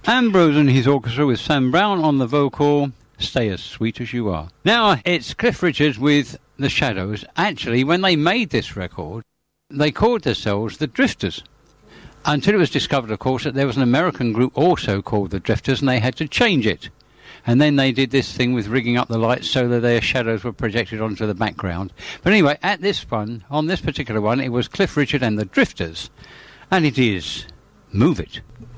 Ambrose and his orchestra with Sam Brown on the vocal, Stay As Sweet As You Are. Now, it's Cliff Richard with The Shadows. Actually, when they made this record, they called themselves The Drifters. Until it was discovered, of course, that there was an American group also called The Drifters, and they had to change it. And then they did this thing with rigging up the lights so that their shadows were projected onto the background. But anyway, at this one, on this particular one, it was Cliff Richard and The Drifters. And it is Move It.